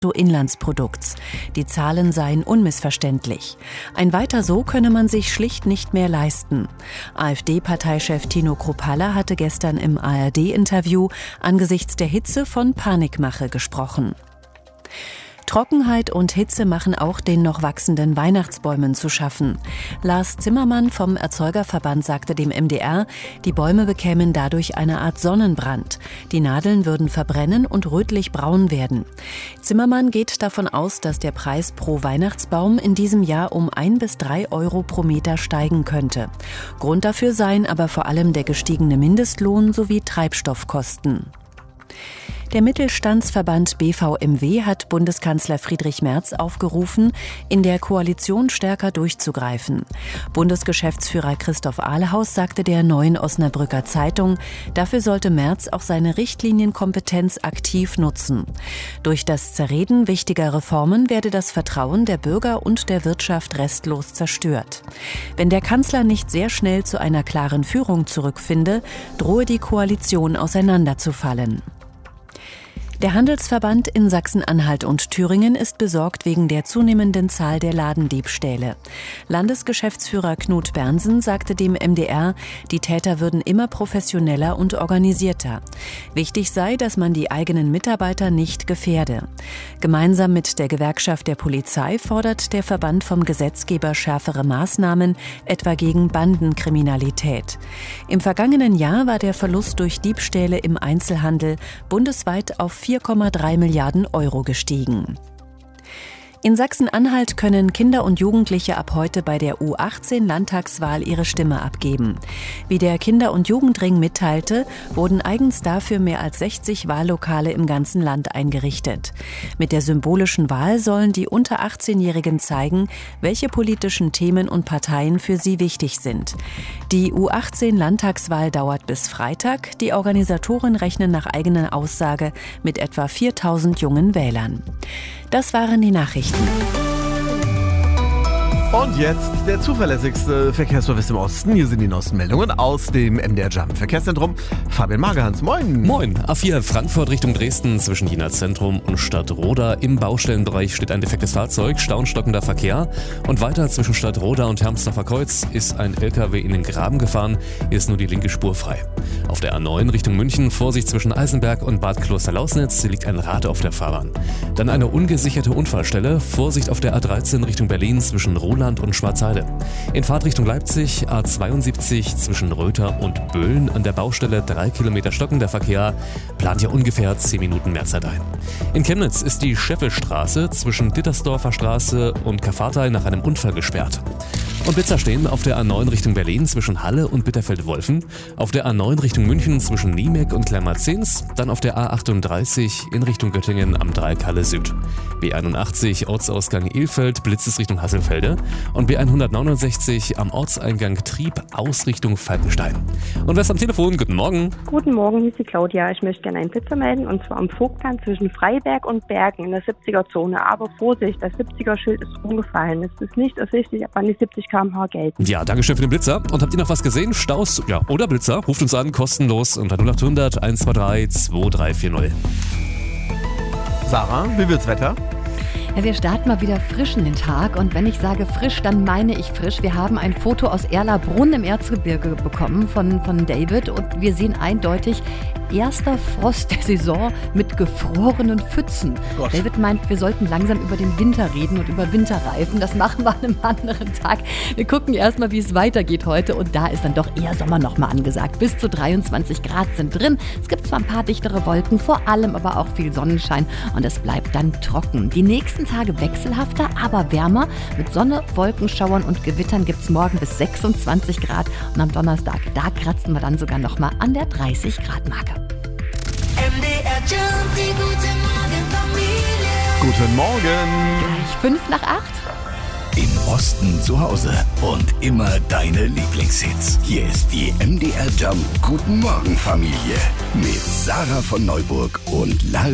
Bruttoinlandsprodukts. Die Zahlen seien unmissverständlich. Ein Weiter so könne man sich schlicht nicht mehr leisten. AfD-Parteichef Tino Kruppalla hatte gestern im ARD-Interview angesichts der Hitze von Panikmache gesprochen. Trockenheit und Hitze machen auch den noch wachsenden Weihnachtsbäumen zu schaffen. Lars Zimmermann vom Erzeugerverband sagte dem MDR, die Bäume bekämen dadurch eine Art Sonnenbrand. Die Nadeln würden verbrennen und rötlich-braun werden. Zimmermann geht davon aus, dass der Preis pro Weihnachtsbaum in diesem Jahr um 1 bis 3 Euro pro Meter steigen könnte. Grund dafür seien aber vor allem der gestiegene Mindestlohn sowie Treibstoffkosten. Der Mittelstandsverband BVMW hat Bundeskanzler Friedrich Merz aufgerufen, in der Koalition stärker durchzugreifen. Bundesgeschäftsführer Christoph Ahlhaus sagte der Neuen Osnabrücker Zeitung, dafür sollte Merz auch seine Richtlinienkompetenz aktiv nutzen. Durch das Zerreden wichtiger Reformen werde das Vertrauen der Bürger und der Wirtschaft restlos zerstört. Wenn der Kanzler nicht sehr schnell zu einer klaren Führung zurückfinde, drohe die Koalition auseinanderzufallen. Der Handelsverband in Sachsen-Anhalt und Thüringen ist besorgt wegen der zunehmenden Zahl der Ladendiebstähle. Landesgeschäftsführer Knut Bernsen sagte dem MDR, die Täter würden immer professioneller und organisierter. Wichtig sei, dass man die eigenen Mitarbeiter nicht gefährde. Gemeinsam mit der Gewerkschaft der Polizei fordert der Verband vom Gesetzgeber schärfere Maßnahmen, etwa gegen Bandenkriminalität. Im vergangenen Jahr war der Verlust durch Diebstähle im Einzelhandel bundesweit auf 4,3 Milliarden Euro gestiegen. In Sachsen-Anhalt können Kinder und Jugendliche ab heute bei der U18-Landtagswahl ihre Stimme abgeben. Wie der Kinder- und Jugendring mitteilte, wurden eigens dafür mehr als 60 Wahllokale im ganzen Land eingerichtet. Mit der symbolischen Wahl sollen die unter 18-Jährigen zeigen, welche politischen Themen und Parteien für sie wichtig sind. Die U18-Landtagswahl dauert bis Freitag. Die Organisatoren rechnen nach eigener Aussage mit etwa 4.000 jungen Wählern. Das waren die Nachrichten. Und jetzt der zuverlässigste Verkehrsservice im Osten. Hier sind die neuesten Meldungen aus dem MDR Jump Verkehrszentrum. Fabian Magerhans, moin. Moin. A4 Frankfurt Richtung Dresden zwischen Jena Zentrum und Stadtroda. Im Baustellenbereich steht ein defektes Fahrzeug, Stau und stockender Verkehr. Und weiter zwischen Stadtroda und Hermsdorfer Kreuz ist ein LKW in den Graben gefahren. Hier ist nur die linke Spur frei. Auf der A9 Richtung München, Vorsicht zwischen Eisenberg und Bad Klosterlausnitz, liegt ein Rad auf der Fahrbahn. Dann eine ungesicherte Unfallstelle, Vorsicht auf der A13 Richtung Berlin zwischen Roland und Schwarzheide. In Fahrt Richtung Leipzig, A72 zwischen Röther und Böhlen an der Baustelle 3 Kilometer stockender Verkehr, plant hier ungefähr 10 Minuten mehr Zeit ein. In Chemnitz ist die Scheffelstraße zwischen Dittersdorfer Straße und Karfatei nach einem Unfall gesperrt. Und Blitzer stehen auf der A9 Richtung Berlin zwischen Halle und Bitterfeld-Wolfen, auf der A9 Richtung München zwischen Niemek und Klermark-Zins, dann auf der A38 in Richtung Göttingen am Dreieck Halle Süd. B81 Ortsausgang Ilfeld, Blitzes Richtung Hasselfelde und B169 am Ortseingang Trieb aus Richtung Falkenstein. Und wer ist am Telefon? Guten Morgen. Guten Morgen, hier ist die Claudia. Ich möchte gerne einen Blitzer melden und zwar am Vogtland zwischen Freiberg und Bergen in der 70er-Zone. Aber Vorsicht, das 70er-Schild ist umgefallen. Es ist nicht ersichtlich, ab wann die 70 km/h gelten. Ja, danke schön für den Blitzer. Und habt ihr noch was gesehen? Staus? Ja, oder Blitzer? Ruft uns an, kostenlos unter 0800 123 2340. Sarah, wie wird's Wetter? Ja, wir starten mal wieder frisch in den Tag und wenn ich sage frisch, dann meine ich frisch. Wir haben ein Foto aus Erlabrunn im Erzgebirge bekommen von David und wir sehen eindeutig erster Frost der Saison mit gefrorenen Pfützen. Gott. David meint, wir sollten langsam über den Winter reden und über Winterreifen. Das machen wir an einem anderen Tag. Wir gucken erstmal, wie es weitergeht heute und da ist dann doch eher Sommer nochmal angesagt. Bis zu 23 Grad sind drin. Es gibt zwar ein paar dichtere Wolken, vor allem aber auch viel Sonnenschein und es bleibt dann trocken. Die nächsten Tage wechselhafter, aber wärmer. Mit Sonne, Wolkenschauern und Gewittern gibt es morgen bis 26 Grad und am Donnerstag, da kratzen wir dann sogar nochmal an der 30 Grad Marke. MDR Jump, die gute Morgenfamilie. Guten Morgen. Gleich 7:55. Im Osten zu Hause und immer deine Lieblingshits. Hier ist die MDR Jump Guten Morgen Familie mit Sarah von Neuburg und Lars